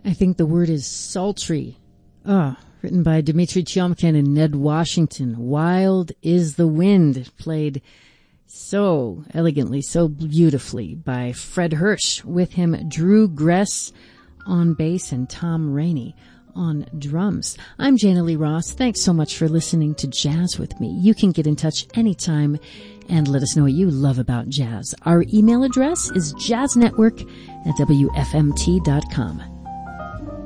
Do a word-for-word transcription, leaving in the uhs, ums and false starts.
I think the word is sultry. Oh, written by Dmitri Tiomkin and Ned Washington. Wild is the Wind, played so elegantly, so beautifully by Fred Hirsch. With him, Drew Gress on bass and Tom Rainey on drums. I'm Jana Lee Ross. Thanks so much for listening to Jazz with me. You can get in touch anytime and let us know what you love about jazz. Our email address is jazznetwork at W F M T dot com.